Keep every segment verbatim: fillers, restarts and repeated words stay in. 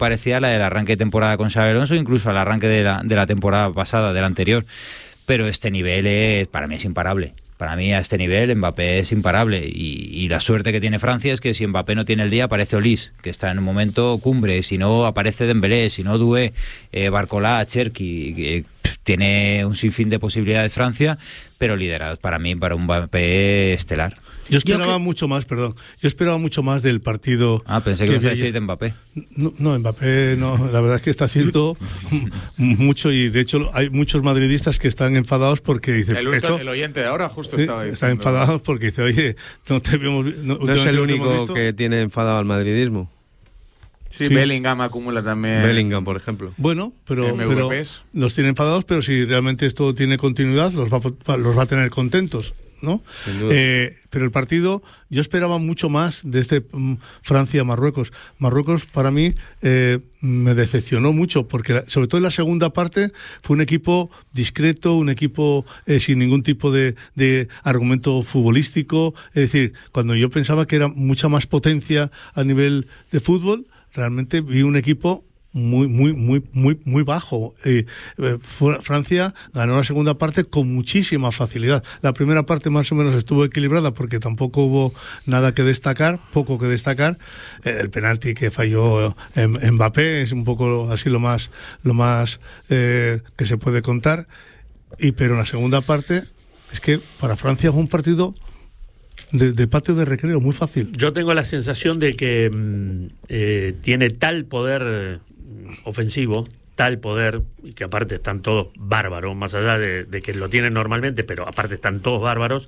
parecida a la del arranque de temporada con Xabi Alonso, incluso al arranque de la, de la temporada pasada, de la anterior. Pero este nivel es, para mí es imparable. Para mí a este nivel Mbappé es imparable y, y la suerte que tiene Francia es que si Mbappé no tiene el día aparece Olise, que está en un momento cumbre, si no aparece Dembélé, si no Doué, eh, Barcola, Cherki, que pff, tiene un sinfín de posibilidades Francia, pero liderados para mí para un Mbappé estelar. Yo esperaba Yo que... mucho más, perdón. Yo esperaba mucho más del partido. Ah, pensé que, que ibas a decir de Mbappé. No, no, Mbappé no. La verdad es que está haciendo mucho y de hecho hay muchos madridistas que están enfadados porque dicen. El, esto, el oyente de ahora justo sí, estaba diciendo. Están enfadados porque dice, oye, no te vemos. No, no es el único que tiene enfadado al madridismo. Sí, sí, Bellingham acumula también. Bellingham, por ejemplo. Bueno, pero, pero los tiene enfadados, pero si realmente esto tiene continuidad, los va, los va a tener contentos, ¿no? Eh, pero el partido, yo esperaba mucho más de este um, Francia-Marruecos. Marruecos, para mí, eh, me decepcionó mucho, porque sobre todo en la segunda parte fue un equipo discreto, un equipo eh, sin ningún tipo de, de argumento futbolístico. Es decir, cuando yo pensaba que era mucha más potencia a nivel de fútbol, realmente vi un equipo muy muy muy muy muy bajo. Eh, eh, Francia ganó la segunda parte con muchísima facilidad. La primera parte más o menos estuvo equilibrada porque tampoco hubo nada que destacar, poco que destacar. Eh, el penalti que falló en Mbappé es un poco así lo más lo más eh, que se puede contar. Y pero en la segunda parte es que para Francia fue un partido De, de patio de recreo, muy fácil. Yo tengo la sensación de que eh, tiene tal poder eh, ofensivo, tal poder, y que aparte están todos bárbaros, más allá de, de que lo tienen normalmente, pero aparte están todos bárbaros,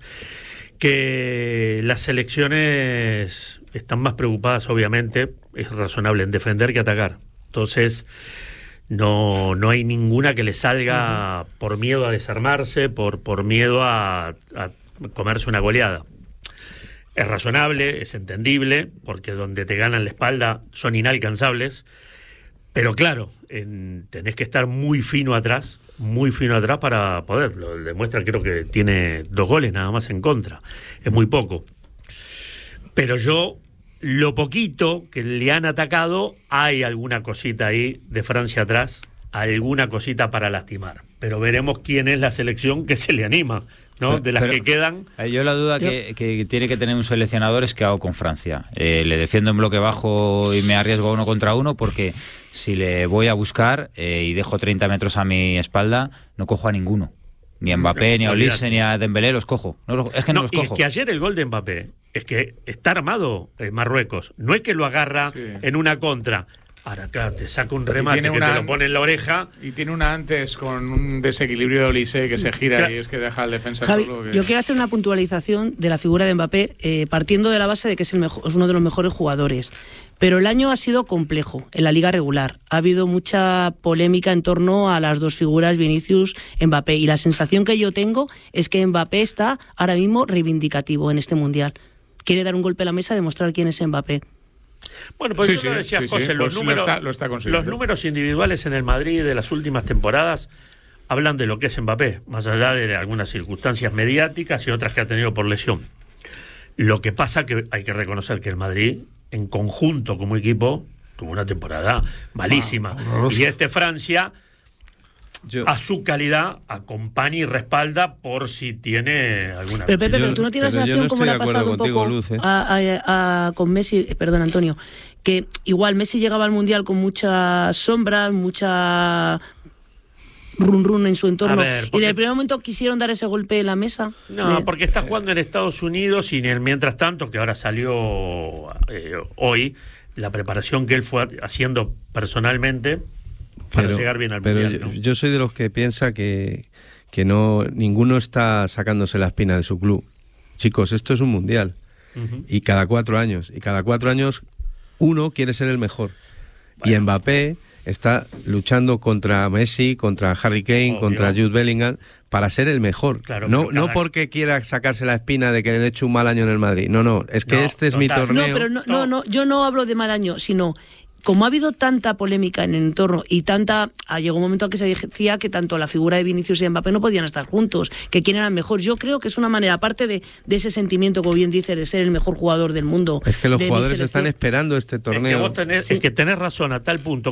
que las selecciones están más preocupadas, obviamente, es razonable, en defender que atacar. Entonces, no, no hay ninguna que le salga uh-huh. por miedo a desarmarse, por, por miedo a, a comerse una goleada. Es razonable, es entendible, porque donde te ganan la espalda son inalcanzables, pero claro, en, tenés que estar muy fino atrás, muy fino atrás para poder. Lo demuestra, creo que tiene dos goles nada más en contra, es muy poco. Pero yo, lo poquito que le han atacado, hay alguna cosita ahí de Francia atrás, alguna cosita para lastimar, pero veremos quién es la selección que se le anima, ¿no? De las pero, que quedan. Yo la duda que, que tiene que tener un seleccionador es qué hago con Francia. Eh, le defiendo en bloque bajo y me arriesgo a uno contra uno, porque si le voy a buscar eh, y dejo treinta metros a mi espalda, no cojo a ninguno. Ni a Mbappé, ni a Olise, ni a Dembélé los cojo. No, es que no, no los cojo. Y es que ayer el gol de Mbappé es que está armado en Marruecos. No es que lo agarra sí. en una contra. Ahora, claro, te saca un remate que una, te lo pone en la oreja. Y tiene una antes con un desequilibrio de Olise que se gira claro. y es que deja al defensa Javi, solo. Que... Yo quiero hacer una puntualización de la figura de Mbappé, eh, partiendo de la base de que es, el mejor, es uno de los mejores jugadores. Pero el año ha sido complejo en la liga regular. Ha habido mucha polémica en torno a las dos figuras, Vinicius-Mbappé. Y la sensación que yo tengo es que Mbappé está ahora mismo reivindicativo en este Mundial. Quiere dar un golpe a la mesa, demostrar quién es Mbappé. Bueno, pues sí, yo sí, lo decía, sí, José, sí, los, pues números, lo está, lo está los números individuales en el Madrid de las últimas temporadas hablan de lo que es Mbappé, más allá de algunas circunstancias mediáticas y otras que ha tenido por lesión. Lo que pasa que hay que reconocer que el Madrid, en conjunto como equipo, tuvo una temporada malísima. Ah, y este Francia... Yo. A su calidad acompaña y respalda por si tiene alguna... Pero Pepe, pero tú no tienes la sensación no como le ha pasado un poco Luz, ¿eh? a, a, a, con Messi, perdón Antonio, que igual Messi llegaba al Mundial con muchas sombras, mucha run run en su entorno, ver, porque... y de primer momento quisieron dar ese golpe en la mesa. No, de... porque está jugando en Estados Unidos y en el mientras tanto, que ahora salió eh, hoy, la preparación que él fue haciendo personalmente... para pero, llegar bien al pero mundial, ¿no? yo, yo soy de los que piensa que, que no ninguno está sacándose la espina de su club. Chicos, esto es un mundial. Uh-huh. Y cada cuatro años. Y cada cuatro años uno quiere ser el mejor. Bueno. Y Mbappé está luchando contra Messi, contra Harry Kane, Obvio. contra Jude Bellingham, para ser el mejor. Claro, no cada... no porque quiera sacarse la espina de que le he hecho un mal año en el Madrid. No, no, es que no, este es total. mi torneo. No, pero no, no, no, yo no hablo de mal año, sino... como ha habido tanta polémica en el entorno y tanta... Ah, llegó un momento en que se decía que tanto la figura de Vinicius y Mbappé no podían estar juntos, que quién era mejor. Yo creo que es una manera, aparte de, de ese sentimiento, como bien dices, de ser el mejor jugador del mundo. Es que los jugadores están esperando este torneo. Es que, vos tenés, sí. es que tenés razón a tal punto